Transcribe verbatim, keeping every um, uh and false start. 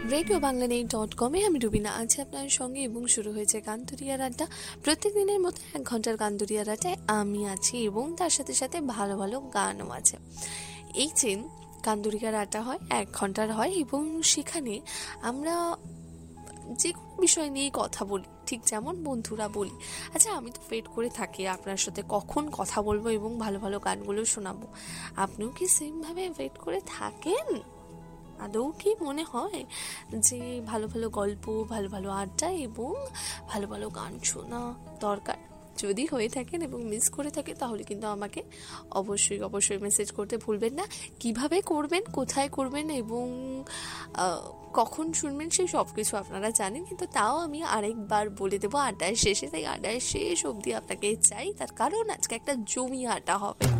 Radio Bangla নেই dot কমে আমি রুবিনা আছি আপনার সঙ্গে এবং শুরু হয়েছে গানদুরিয়ার আড্ডা। প্রত্যেক দিনের মতো এক ঘন্টার গানদুরিয়ার আড্ডায় আমি আছি এবং তার সাথে সাথে ভালো ভালো গানও আছে। এই যে গানদুরিয়ার আড্ডা হয় এক ঘন্টার হয় এবং সেখানে আমরা যে কোনো বিষয় নিয়েই কথা বলি, ঠিক যেমন বন্ধুরা বলি। আচ্ছা, আমি তো ওয়েট করে থাকি আপনার সাথে কখন কথা বলবো এবং ভালো ভালো গানগুলো শোনাবো। আপনিও কি সেমভাবে ওয়েট করে থাকেন? আদৌ কি মনে হয় যে ভালো ভালো গল্প, ভালো ভালো আড্ডা এবং ভালো ভালো গান শোনা দরকার? যদি হয়ে থাকেন এবং মিস করে থাকে তাহলে কিন্তু আমাকে অবশ্যই অবশ্যই মেসেজ করতে ভুলবেন না। কিভাবে করবেন, কোথায় করবেন এবং কখন শুনবেন সেই সব কিছু আপনারা জানেন, কিন্তু তাও আমি আরেকবার বলে দেবো আড্ডায় শেষে। তাই আড্ডায় শেষ অবধি আপনাকে চাই, তার কারণ আজকে একটা জমি আড্ডা হবে।